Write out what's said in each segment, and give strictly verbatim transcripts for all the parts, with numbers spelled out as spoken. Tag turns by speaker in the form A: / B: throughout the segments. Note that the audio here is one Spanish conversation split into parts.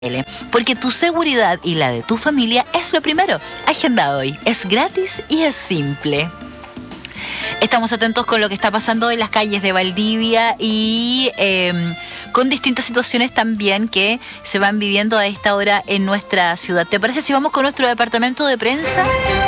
A: Porque tu seguridad y la de tu familia es lo primero. Agenda hoy. Es gratis y es simple. Estamos atentos con lo que está pasando en las calles de Valdivia y eh, con distintas situaciones también que se van viviendo a esta hora en nuestra ciudad. ¿Te parece si vamos con nuestro departamento de prensa?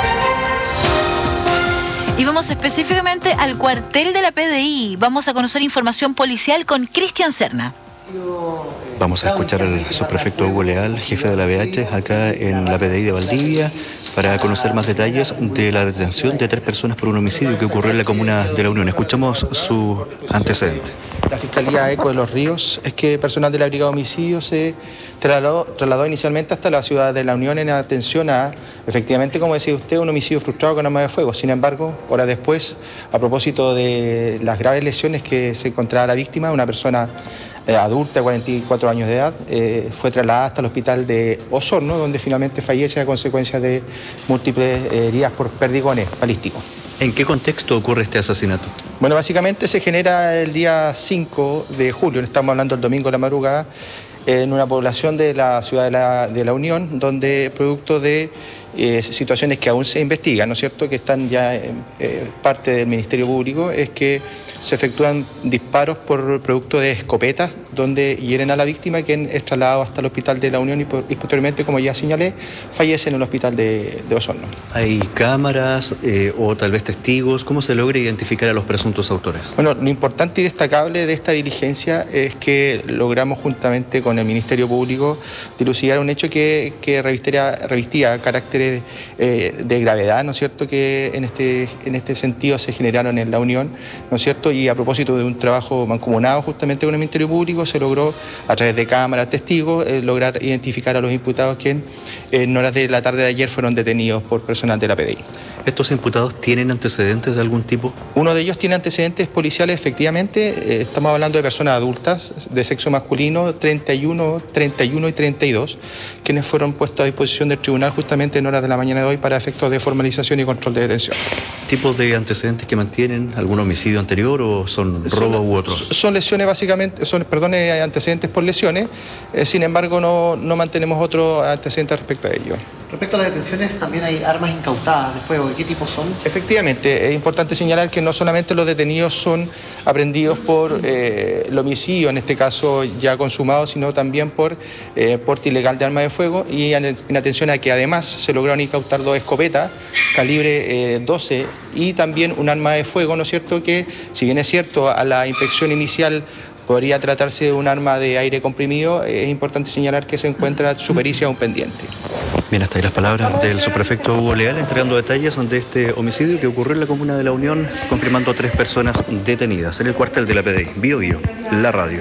A: Y vamos específicamente al cuartel de la P D I. Vamos a conocer información policial con Cristian Serna.
B: Vamos a escuchar al subprefecto Hugo Leal, jefe de la B H, acá en la P D I de Valdivia, para conocer más detalles de la detención de tres personas por un homicidio que ocurrió en la comuna de La Unión. Escuchamos su antecedente.
C: La Fiscalía Eco de los Ríos es que personal de la Brigada de Homicidios se trasladó, trasladó inicialmente hasta la ciudad de La Unión en atención a, efectivamente, como decía usted, un homicidio frustrado con arma de fuego. Sin embargo, horas después, a propósito de las graves lesiones que se encontraba la víctima, una persona eh, adulta de cuarenta y cuatro años de edad, eh, fue trasladada hasta el hospital de Osorno, donde finalmente fallece a consecuencia de múltiples heridas por perdigones balísticos.
B: ¿En qué contexto ocurre este asesinato?
C: Bueno, básicamente se genera el día cinco de julio, estamos hablando del domingo de la madrugada, en una población de la ciudad de la, de la Unión, donde producto de eh, situaciones que aún se investigan, ¿no es cierto?, que están ya en eh, parte del Ministerio Público, es que se efectúan disparos por producto de escopetas, donde hieren a la víctima, quien es trasladado hasta el hospital de La Unión y, por, y posteriormente, como ya señalé, fallece en el hospital de, de Osorno.
B: ¿Hay cámaras eh, o tal vez testigos? ¿Cómo se logra identificar a los presuntos autores?
C: Bueno, lo importante y destacable de esta diligencia es que logramos juntamente con el Ministerio Público dilucidar un hecho que, que revistía, revistía caracteres eh, de gravedad, ¿no es cierto?, que en este, en este sentido se generaron en La Unión, ¿no es cierto?, y a propósito de un trabajo mancomunado justamente con el Ministerio Público, se logró a través de cámaras, testigos, eh, lograr identificar a los imputados que en, en horas de la tarde de ayer fueron detenidos por personal de la P D I.
B: ¿Estos imputados tienen antecedentes de algún tipo?
C: Uno de ellos tiene antecedentes policiales, efectivamente. Eh, estamos hablando de personas adultas de sexo masculino, treinta y uno, treinta y uno y treinta y dos, quienes fueron puestos a disposición del tribunal justamente en horas de la mañana de hoy para efectos de formalización y control de detención.
B: ¿Tipos de antecedentes que mantienen? ¿Algún homicidio anterior o son robos u otros?
C: Son lesiones básicamente, son, perdón, antecedentes por lesiones, eh, sin embargo no, no mantenemos otros antecedentes respecto a ello.
D: Respecto a las detenciones, también hay armas incautadas de fuego. ¿De qué tipo son?
C: Efectivamente, es importante señalar que no solamente los detenidos son aprehendidos por eh, el homicidio, en este caso ya consumado, sino también por eh, porte ilegal de arma de fuego, y en atención a que además se lograron incautar dos escopetas, calibre eh, doce, y también un arma de fuego, ¿no es cierto?, que si bien es cierto a la inspección inicial podría tratarse de un arma de aire comprimido, es importante señalar que se encuentra su pericia aún pendiente.
B: Bien, hasta ahí las palabras del subprefecto Hugo Leal entregando detalles de este homicidio que ocurrió en la comuna de La Unión, confirmando a tres personas detenidas en el cuartel de la P D I. Bio Bio, la radio.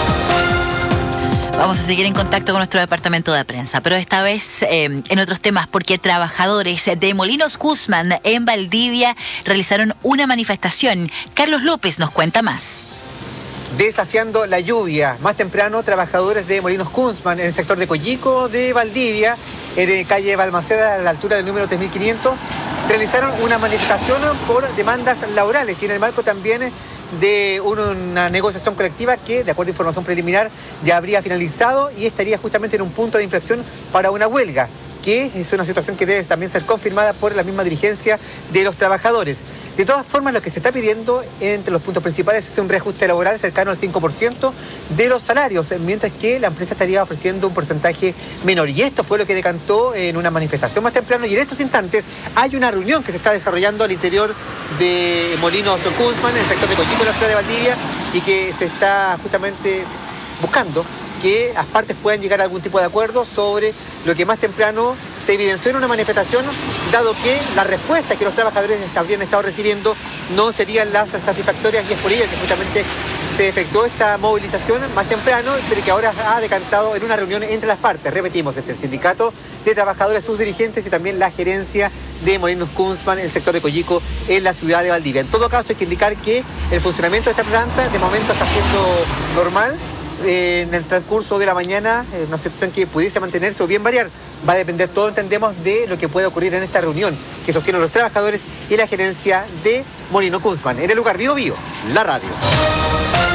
A: Vamos a seguir en contacto con nuestro departamento de prensa, pero esta vez eh, en otros temas, porque trabajadores de Molinos Guzmán en Valdivia realizaron una manifestación. Carlos López nos cuenta más.
E: Desafiando la lluvia. Más temprano, trabajadores de Molinos Guzmán en el sector de Coyico de Valdivia, en calle Balmaceda, a la altura del número tres mil quinientos, realizaron una manifestación por demandas laborales y en el marco también de una negociación colectiva que, de acuerdo a información preliminar, ya habría finalizado y estaría justamente en un punto de inflexión para una huelga, que es una situación que debe también ser confirmada por la misma dirigencia de los trabajadores. De todas formas, lo que se está pidiendo entre los puntos principales es un reajuste laboral cercano al cinco por ciento de los salarios, mientras que la empresa estaría ofreciendo un porcentaje menor. Y esto fue lo que decantó en una manifestación más temprano. Y en estos instantes hay una reunión que se está desarrollando al interior de Molinos Guzmán, en el sector de Coyico de la ciudad de Valdivia, y que se está justamente buscando que las partes puedan llegar a algún tipo de acuerdo sobre lo que más temprano se evidenció en una manifestación, dado que las respuestas que los trabajadores habrían estado recibiendo no serían las satisfactorias, y es por ello que justamente se efectuó esta movilización más temprano, pero que ahora ha decantado en una reunión entre las partes. Repetimos, entre el sindicato de trabajadores, sus dirigentes y también la gerencia de Molinos Guzmán, el sector de Coyico, en la ciudad de Valdivia. En todo caso, hay que indicar que el funcionamiento de esta planta de momento está siendo normal. Eh, en el transcurso de la mañana, eh, una situación que pudiese mantenerse o bien variar. Va a depender, todo entendemos, de lo que puede ocurrir en esta reunión que sostienen los trabajadores y la gerencia de Molinos Guzmán. En el lugar, Bio Bio, la radio.